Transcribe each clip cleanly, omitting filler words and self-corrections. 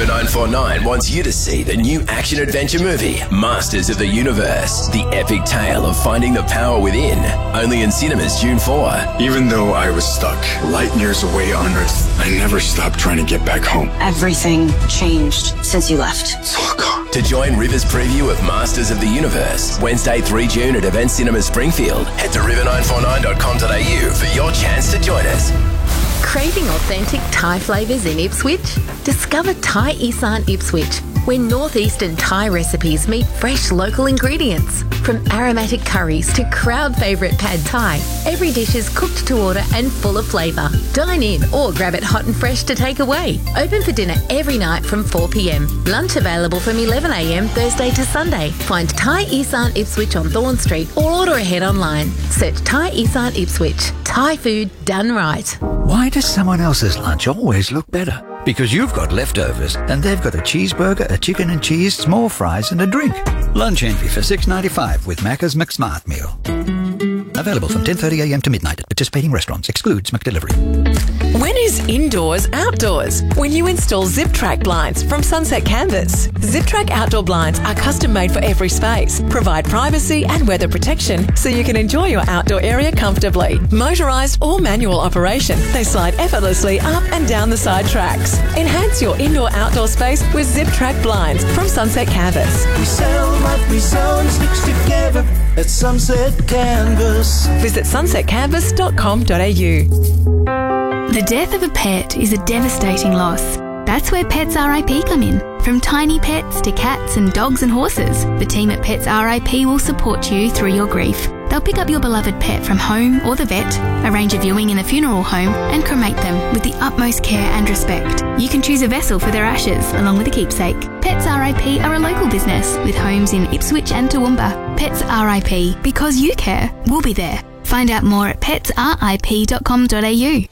River 949 wants you to see the new action-adventure movie, Masters of the Universe. The epic tale of finding the power within. Only in cinemas June 4. Even though I was stuck light years away on Earth, I never stopped trying to get back home. Everything changed since you left. It's all gone. To join River's preview of Masters of the Universe, Wednesday 3 June at Event Cinema Springfield, head to river949.com.au for your chance to join us. Craving authentic Thai flavours in Ipswich? Discover Thai Isan Ipswich, where northeastern Thai recipes meet fresh local ingredients. From aromatic curries to crowd favourite pad Thai, every dish is cooked to order and full of flavour. Dine in or grab it hot and fresh to take away. Open for dinner every night from 4 p.m. Lunch available from 11 a.m. Thursday to Sunday. Find Thai Isan Ipswich on Thorn Street or order ahead online. Search Thai Isan Ipswich. Thai food done right. Why does someone else's lunch always look better? Because you've got leftovers and they've got a cheeseburger, a chicken and cheese, small fries and a drink. Lunch envy for $6.95 with Macca's McSmart Meal. Available from 10:30 a.m. to midnight at participating restaurants. Excludes McDelivery. When is indoors outdoors? When you install ZipTrack blinds from Sunset Canvas. ZipTrack outdoor blinds are custom made for every space, provide privacy and weather protection so you can enjoy your outdoor area comfortably. Motorised or manual operation, they slide effortlessly up and down the side tracks. Enhance your indoor-outdoor space with ZipTrack blinds from Sunset Canvas. We sell what we sew, sticks together at Sunset Canvas. Visit sunsetcanvas.com.au. The death of a pet is a devastating loss. That's where Pets RIP come in. From tiny pets to cats and dogs and horses, the team at Pets RIP will support you through your grief. They'll pick up your beloved pet from home or the vet, arrange a viewing in a funeral home, and cremate them with the utmost care and respect. You can choose a vessel for their ashes, along with a keepsake. Pets RIP are a local business with homes in Ipswich and Toowoomba. Pets RIP, because you care, we'll be there. Find out more at petsrip.com.au.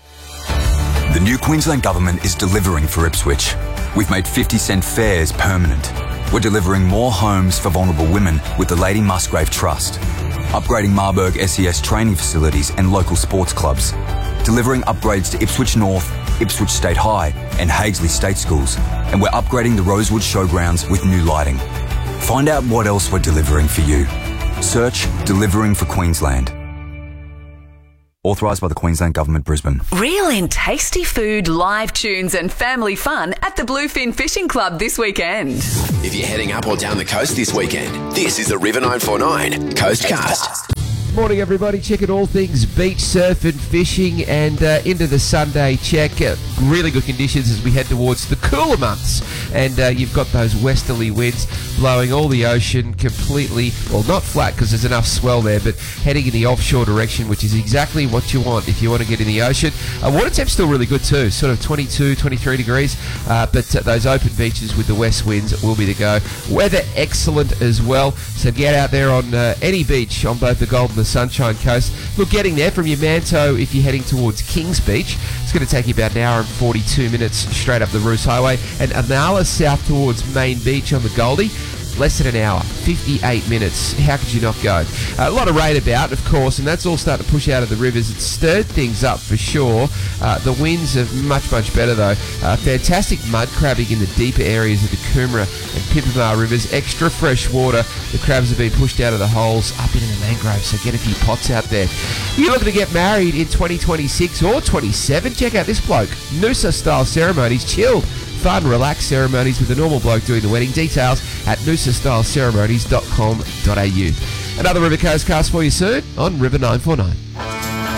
The new Queensland Government is delivering for Ipswich. We've made 50-cent fares permanent. We're delivering more homes for vulnerable women with the Lady Musgrave Trust. Upgrading Marburg SES training facilities and local sports clubs. Delivering upgrades to Ipswich North, Ipswich State High and Hagesley State Schools. And we're upgrading the Rosewood Showgrounds with new lighting. Find out what else we're delivering for you. Search Delivering for Queensland. Authorised by the Queensland Government, Brisbane. Real and tasty food, live tunes and family fun at the Bluefin Fishing Club this weekend. If you're heading up or down the coast this weekend, this is the River 949 Coastcast. Morning everybody, checking all things beach, surf and fishing and into the Sunday check. Really good conditions as we head towards the cooler months and you've got those westerly winds blowing all the ocean completely, well not flat because there's enough swell there, but heading in the offshore direction, which is exactly what you want if you want to get in the ocean. Water temp's still really good too, sort of 22, 23 degrees, but those open beaches with the west winds will be the go. Weather excellent as well, so get out there on any beach on both the Gold and the Sunshine Coast. Look, getting there from your Manto if you're heading towards Kings Beach, it's going to take you about an hour and 42 minutes straight up the Roos Highway, and Anala south towards Main Beach on the Goldie, less than an hour, 58 minutes. How could you not go? A lot of rain about, of course, and that's all starting to push out of the rivers. It's stirred things up for sure. The winds are much, much better though. Fantastic mud crabbing in the deeper areas of the Coomera and Pimpamar rivers. Extra fresh water. The crabs have been pushed out of the holes up into the mangroves, so get a few pots out there. If you're looking to get married in 2026 or 27, check out this bloke. Noosa style ceremonies, chilled, fun, relaxed ceremonies with a normal bloke doing the wedding. Details at noosastyleceremonies.com.au. Another River Coast cast for you soon on River 949.